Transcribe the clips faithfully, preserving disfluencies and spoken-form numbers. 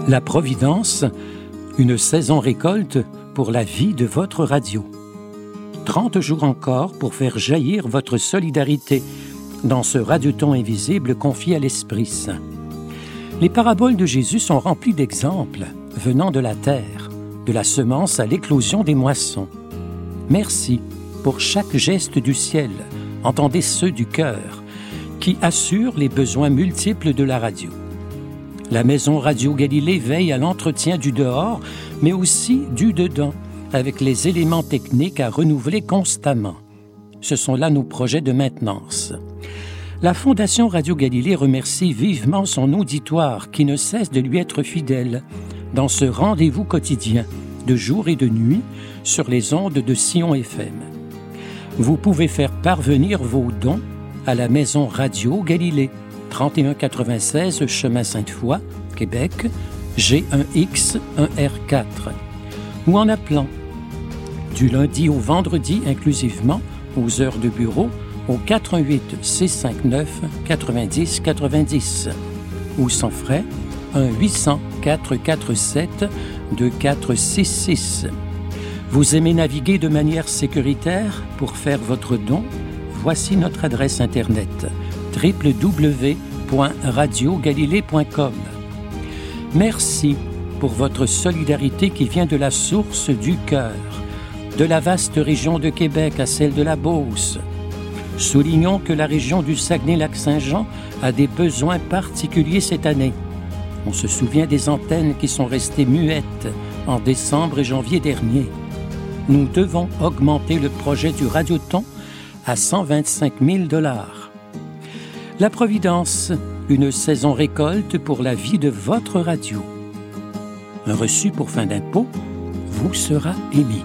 La Providence, une saison récolte pour la vie de votre radio. trente jours encore pour faire jaillir votre solidarité dans ce radioton invisible confié à l'Esprit Saint. Les paraboles de Jésus sont remplies d'exemples venant de la terre, de la semence à l'éclosion des moissons. Merci pour chaque geste du ciel, entendez ceux du cœur, qui assurent les besoins multiples de la radio. La Maison Radio Galilée veille à l'entretien du dehors, mais aussi du dedans, avec les éléments techniques à renouveler constamment. Ce sont là nos projets de maintenance. La Fondation Radio Galilée remercie vivement son auditoire qui ne cesse de lui être fidèle dans ce rendez-vous quotidien, de jour et de nuit, sur les ondes de Sion F M. Vous pouvez faire parvenir vos dons à la Maison Radio Galilée, trente et un quatre-vingt-seize Chemin Sainte-Foy, Québec, G un X un R quatre, ou en appelant du lundi au vendredi inclusivement aux heures de bureau au quatre un huit six cinq neuf quatre-vingt-dix quatre-vingt-dix ou sans frais un huit cents quatre cent quarante-sept deux quatre six six. Vous aimez naviguer de manière sécuritaire pour faire votre don? Voici notre adresse Internet w w w point radio galilée point com. Merci pour votre solidarité qui vient de la source du cœur, de la vaste région de Québec à celle de la Beauce. Soulignons que la région du Saguenay-Lac-Saint-Jean a des besoins particuliers cette année. On se souvient des antennes qui sont restées muettes en décembre et janvier dernier. Nous devons augmenter le projet du Radioton à cent vingt-cinq mille dollars. La Providence, une saison récolte pour la vie de votre radio. Un reçu pour fin d'impôt vous sera émis.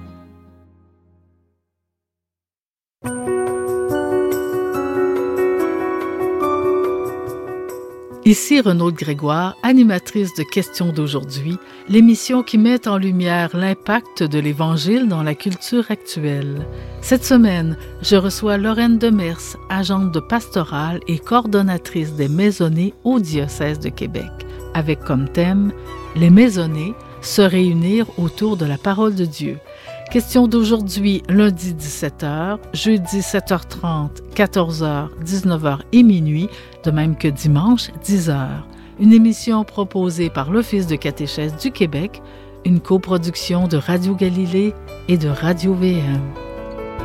Ici Renaud Grégoire, animatrice de Questions d'aujourd'hui, l'émission qui met en lumière l'impact de l'Évangile dans la culture actuelle. Cette semaine, je reçois Lorraine Demers, agente de pastorale et coordonnatrice des Maisonnées au diocèse de Québec, avec comme thème « Les Maisonnées, se réunir autour de la parole de Dieu ». Question d'aujourd'hui, lundi dix-sept heures, jeudi sept heures trente, quatorze heures, dix-neuf heures et minuit, de même que dimanche dix heures. Une émission proposée par l'Office de catéchèse du Québec, une coproduction de Radio Galilée et de Radio V M.